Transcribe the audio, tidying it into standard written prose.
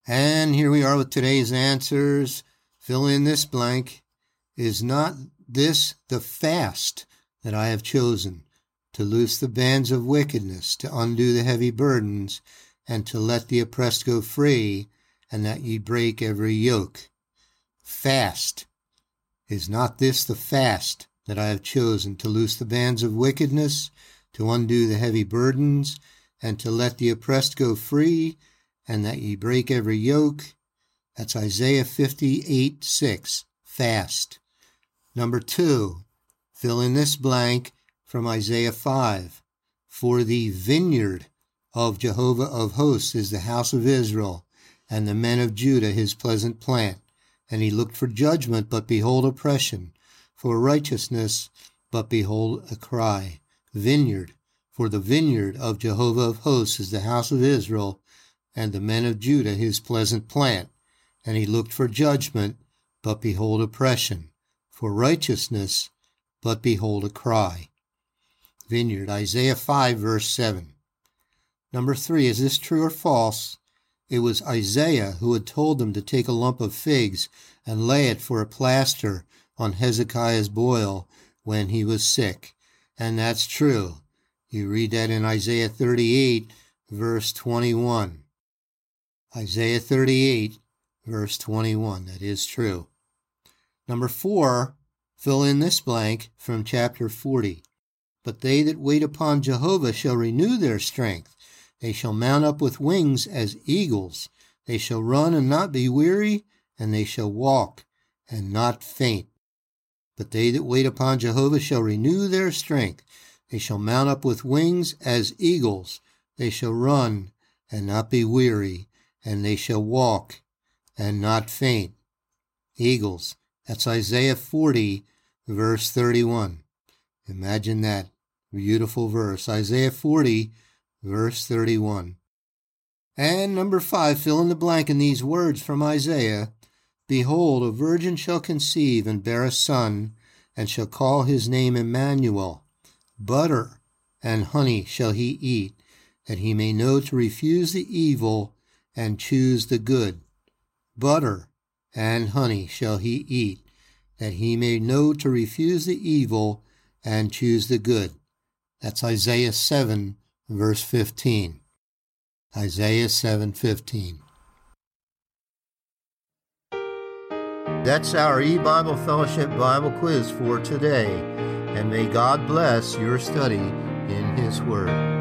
And here we are with today's answers. Fill in this blank. Is not this the fast that I have chosen, to loose the bands of wickedness, to undo the heavy burdens, and to let the oppressed go free, and that ye break every yoke? Fast. Is not this the fast that I have chosen, to loose the bands of wickedness, to undo the heavy burdens, and to let the oppressed go free, and that ye break every yoke? That's Isaiah 58:6. Fast. Number 2, fill in this blank from Isaiah 5. For the vineyard of Jehovah of hosts is the house of Israel, and the men of Judah his pleasant plant. And he looked for judgment, but behold oppression, for righteousness, but behold a cry. Vineyard. For the vineyard of Jehovah of hosts is the house of Israel, and the men of Judah his pleasant plant. And he looked for judgment, but behold oppression, for righteousness, but behold a cry. Vineyard, Isaiah 5, verse 7. Number 3, is this true or false? It was Isaiah who had told them to take a lump of figs and lay it for a plaster on Hezekiah's boil when he was sick. And that's true. You read that in Isaiah 38, verse 21. Isaiah 38, verse 21. That is true. Number 4, fill in this blank from chapter 40. But they that wait upon Jehovah shall renew their strength. They shall mount up with wings as eagles. They shall run and not be weary, and they shall walk and not faint. But they that wait upon Jehovah shall renew their strength. They shall mount up with wings as eagles. They shall run and not be weary, and they shall walk and not faint. Eagles. That's Isaiah 40, verse 31. Imagine that beautiful verse. Isaiah 40, verse 31. And number 5, fill in the blank in these words from Isaiah. Behold, a virgin shall conceive and bear a son, and shall call his name Emmanuel. Butter and honey shall he eat, that he may know to refuse the evil and choose the good. Butter and honey shall he eat, that he may know to refuse the evil and choose the good. That's Isaiah 7, verse 15. Isaiah 7:15. That's our E-Bible Fellowship Bible quiz for today, and may God bless your study in His Word.